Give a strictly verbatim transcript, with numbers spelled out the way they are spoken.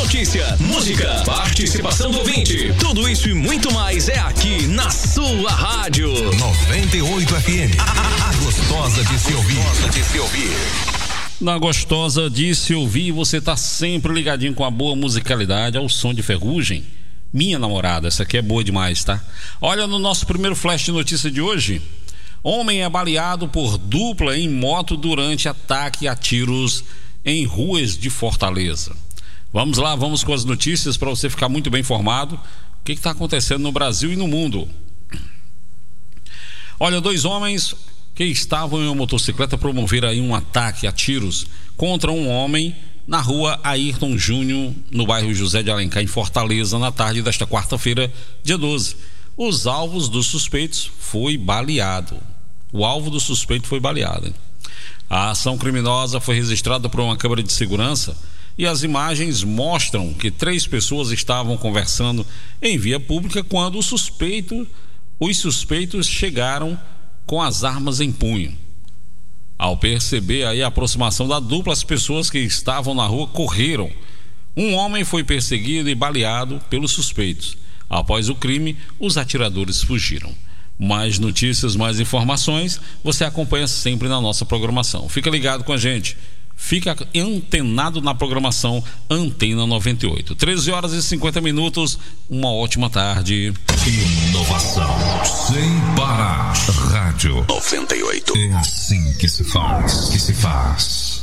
notícia, música, participação do ouvinte. Tudo isso e muito mais é aqui na sua rádio. noventa e oito F M. A, a, a gostosa de se ouvir. Gostosa de se ouvir. Na gostosa de se ouvir, você tá sempre ligadinho com a boa musicalidade, ao som de Ferrugem. Minha namorada, essa aqui é boa demais, tá? Olha, no nosso primeiro flash de notícia de hoje, homem é baleado por dupla em moto durante ataque a tiros em ruas de Fortaleza. Vamos lá, vamos com as notícias para você ficar muito bem informado. O que está acontecendo no Brasil e no mundo? Olha, dois homens que estavam em uma motocicleta promoveram aí um ataque a tiros contra um homem na rua Ayrton Júnior, no bairro José de Alencar, em Fortaleza, na tarde desta quarta-feira, dia doze. Os alvos dos suspeitos foi baleado. O alvo do suspeito foi baleado. Hein? A ação criminosa foi registrada por uma câmera de segurança e as imagens mostram que três pessoas estavam conversando em via pública quando o suspeito, os suspeitos chegaram com as armas em punho. Ao perceber aí a aproximação da dupla, as pessoas que estavam na rua correram. Um homem foi perseguido e baleado pelos suspeitos. Após o crime, os atiradores fugiram. Mais notícias, mais informações, você acompanha sempre na nossa programação. Fica ligado com a gente. Fica antenado na programação Antena noventa e oito. treze horas e cinquenta minutos. Uma ótima tarde. Inovação sem parar. Rádio noventa e oito. É assim que se faz. Que se faz.